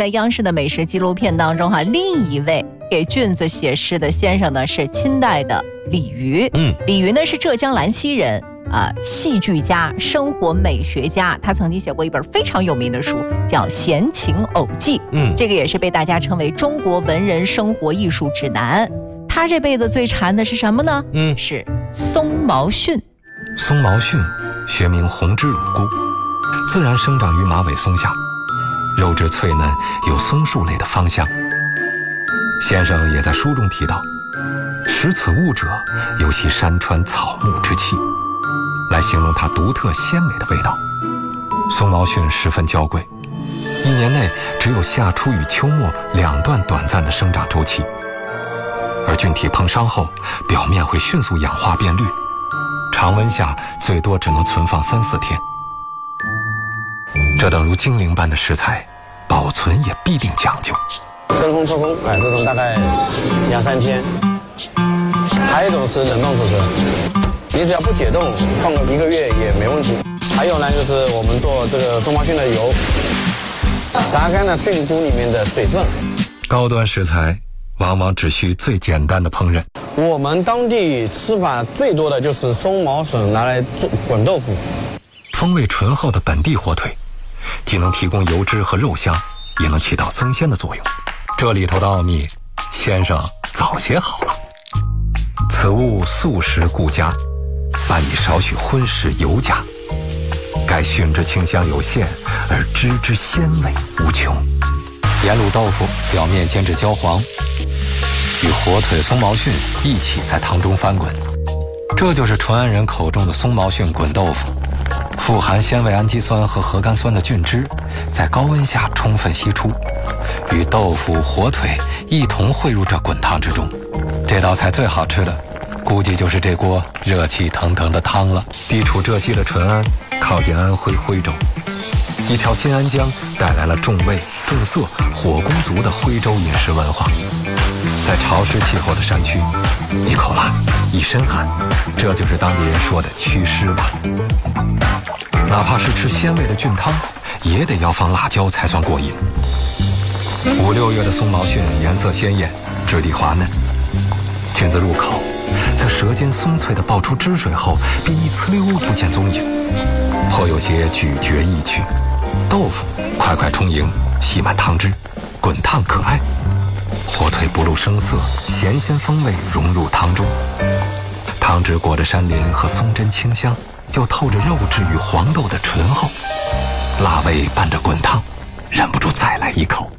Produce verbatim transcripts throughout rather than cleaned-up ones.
在央视的美食纪录片当中哈，另一位给菌子写诗的先生呢是清代的李渔。嗯，李渔呢是浙江兰溪人。啊、呃，戏剧家、生活美学家，他曾经写过一本非常有名的书，叫《闲情偶记》。嗯，这个也是被大家称为中国文人生活艺术指南。他这辈子最馋的是什么呢？嗯，是松毛蕈。 松毛蕈，学名红脂乳菇，自然生长于马尾松下，肉质脆嫩，有松树类的芳香。先生也在书中提到，食此物者，有其山川草木之气。来形容它独特鲜美的味道。松毛蕈十分娇贵，一年内只有夏初与秋末两段短暂的生长周期，而菌体碰伤后，表面会迅速氧化变绿，常温下最多只能存放三四天。这等如精灵般的食材，保存也必定讲究。 真空抽空，哎，这种大概两三天。还有一种是冷冻储存。你只要不解冻，放个一个月也没问题。还有呢，就是我们做这个松毛蕈的油，榨干了菌菇里面的水分。 高端食材往往只需最简单的烹饪。 我们当地吃法最多的就是松毛笋拿来做滚豆腐。 风味醇厚的本地火腿，既能提供油脂和肉香，也能起到增鲜的作用。这里头的奥秘，先生早写好了。此物素食故佳，伴以少许荤食油加，该蕈之清香有限，而汁之鲜味无穷。盐卤豆腐表面煎至焦黄，与火腿、松毛蕈一起在汤中翻滚，这就是淳安人口中的松毛蕈滚豆腐。富含鲜味氨基酸和核苷酸的菌汁，在高温下充分析出，与豆腐、火腿一同汇入这滚汤之中。这道菜最好吃的，估计就是这锅热气腾腾的汤了。地处浙西的淳安，靠近安徽徽州，一条新安江带来了重味、重色、火功足的徽州饮食文化。在潮湿气候的山区，一口辣，一身汗，这就是当地人说的祛湿吧。哪怕是吃鲜味的菌汤，也得要放辣椒才算过瘾。五六月的松毛蕈颜色鲜艳，质地滑嫩，菌子入口，在舌尖松脆地爆出汁水后，便一呲溜不见踪影，颇有些咀嚼意趣。豆腐块块充盈，吸满汤汁，滚烫可爱。火腿不露声色，咸鲜风味融入汤中，汤汁裹着山林和松针清香，又透着肉质与黄豆的醇厚，辣味伴着滚烫，忍不住再来一口。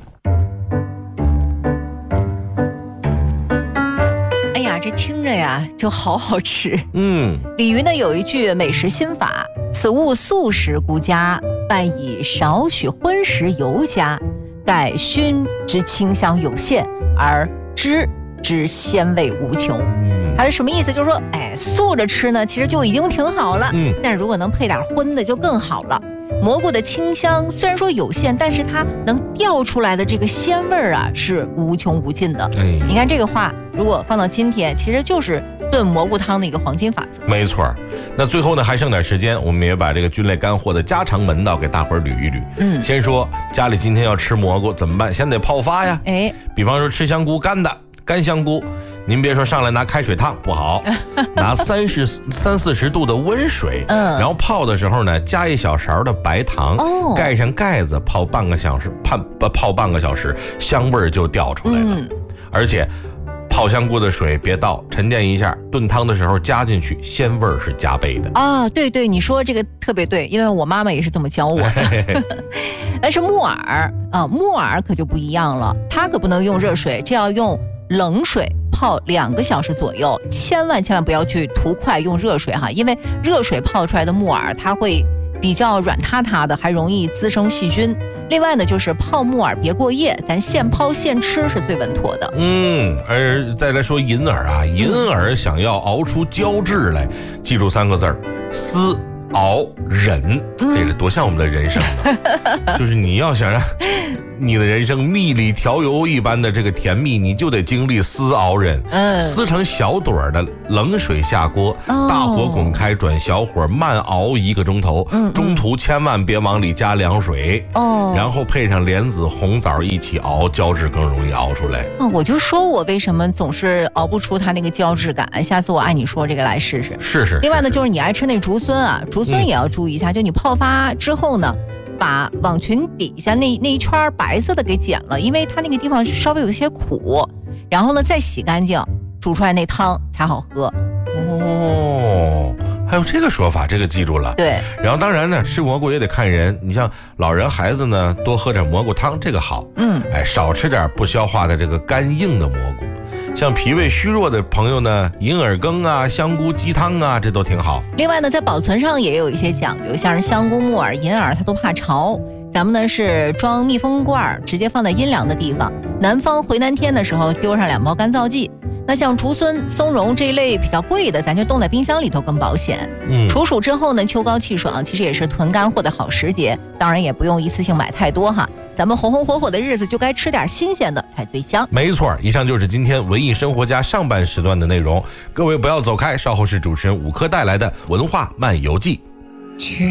哎呀，这听着呀就好好吃。嗯，鲤鱼呢有一句美食心法：此物素食故佳，伴以少许荤食油加，盖熏之清香有限，而汁之鲜味无穷。它是什么意思？就是说，哎，素着吃呢，其实就已经挺好了。嗯，但如果能配点荤的，就更好了。蘑菇的清香虽然说有限，但是它能调出来的这个鲜味儿啊，是无穷无尽的。哎，你看这个话，如果放到今天，其实就是炖蘑菇汤的一个黄金法则。 没错。那最后呢，还剩点时间，我们也把这个菌类干货的家常门道给大伙儿捋一捋。嗯，先说家里今天要吃蘑菇怎么办？先得泡发呀。哎，比方说吃香菇干的。干香菇，您别说上来拿开水烫不好，拿三十三四十度的温水，嗯，然后泡的时候呢，加一小勺的白糖，哦，盖上盖子泡半个小时，泡泡半个小时，香味儿就掉出来了。嗯，而且泡香菇的水别倒，沉淀一下，炖汤的时候加进去，鲜味儿是加倍的。 啊，对对，你说这个特别对，因为我妈妈也是这么教我的。但是木耳啊，木耳可就不一样了，它可不能用热水，这要用冷水泡两个小时左右，千万千万不要去图快用热水哈，因为热水泡出来的木耳它会比较软塌塌的，还容易滋生细菌。另外呢，就是泡木耳别过夜，咱现泡现吃是最稳妥的。 嗯，而再来说银耳啊，银耳想要熬出胶质来，记住三个字儿：思、熬、忍。这是多像我们的人生呢。就是你要想让你的人生蜜里调油一般的这个甜蜜，你就得经历丝熬人。嗯，撕成小朵的，冷水下锅，哦、大火滚开，转小火慢熬一个钟头。嗯，中途千万别往里加凉水。哦，然后配上莲子、红枣一起熬，胶质更容易熬出来。 哦，我就说我为什么总是熬不出它那个胶质感，下次我按你说这个来试试。 试试。 另外呢，就是你爱吃那竹荪啊，竹荪也要注意一下，嗯、就你泡发之后呢。把网裙底下那那一圈白色的给剪了，因为它那个地方稍微有一些苦，然后呢再洗干净，煮出来那汤才好喝。 哦，还有这个说法，这个记住了。 对， 然后当然呢，吃蘑菇也得看人，你像老人孩子呢，多喝点蘑菇汤，这个好。嗯，哎，少吃点不消化的这个干硬的蘑菇。像脾胃虚弱的朋友呢，银耳羹啊、香菇鸡汤啊，这都挺好。 另外呢，在保存上也有一些讲究，像是香菇、木耳、银耳，它都怕潮。咱们呢是装密封罐，直接放在阴凉的地方。南方回南天的时候，丢上两包干燥剂。那像竹荪、松茸这一类比较贵的，咱就冻在冰箱里头更保险。嗯，处暑之后呢，秋高气爽，其实也是囤干货的好时节。当然也不用一次性买太多哈。咱们红红火火的日子就该吃点新鲜的才最香。 没错，以上就是今天文艺生活家上半时段的内容，各位不要走开，稍后是主持人五科带来的文化漫游记。